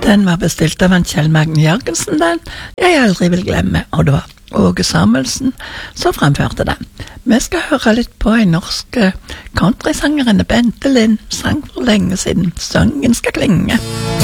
Den var bestilt av en Kjell Magne Jørgensen, den jeg aldri vil glemme, og det var Åge Samuelsen som fremførte den. Vi skal høre litt på en norsk countrysangerinne, Bente Lind, sang for lenge siden. Sangen skal klinge.